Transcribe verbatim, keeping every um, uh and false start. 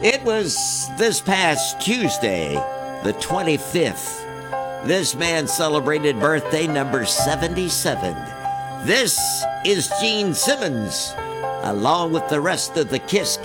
It was this past Tuesday, the twenty-fifth. This man celebrated birthday number seventy-seven. This is Gene Simmons, along with the rest of the KISS